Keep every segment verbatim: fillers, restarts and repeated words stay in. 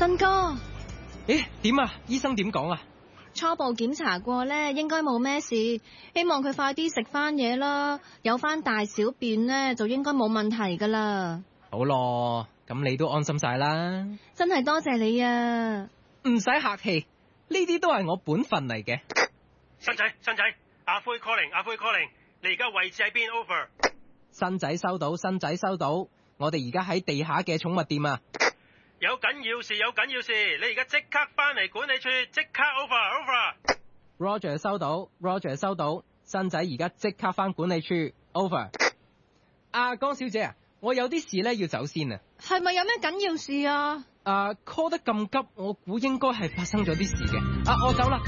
新哥， 誒，點啊？醫生點講啊？ 初步檢查過咧，應該冇咩事，希望佢快啲食翻嘢啦，有翻大小便咧就應該冇問題噶啦。 好咯，咁你都安心晒啦。 真係多謝你啊！ 唔使客氣，呢啲都係我本分嚟嘅。 新仔，新仔，阿灰 calling， 阿灰 calling， 你而家位置喺邊 ？Over。 新仔收到，新仔收到，我哋而家喺地下嘅寵物店啊。 有緊要事，有緊要事，你而家即刻翻嚟管理處，即刻 over over。 Roger 收到 ，Roger 收到，新仔而家即刻翻管理處 over。阿江小姐啊，我有啲事咧要走先啊。 係咪有咩緊要事啊？ 啊 call 得咁急，我估應該係發生咗啲事嘅。啊，我走啦。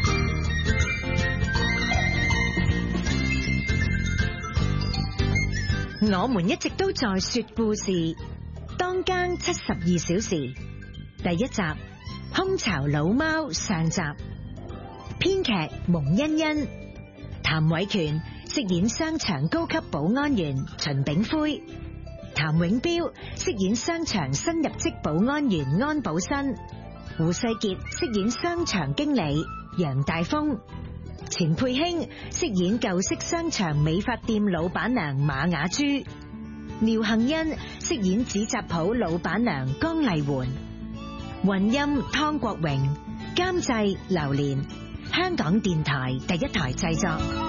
我們一直都在說故事。當更七十二小時第一集，空巢老貓上集，編劇蒙欣欣，譚偉權飾演商場高級保安員秦炳輝，譚永標飾演商場新入職保安員安保新，胡世傑飾演商場經理楊大峰，錢佩卿飾演舊式商場美髮店老闆娘馬雅珠，廖幸欣飾演紙紮鋪老闆娘江麗媛，混音湯國榮，監製榴蓮，香港電台第一台製作。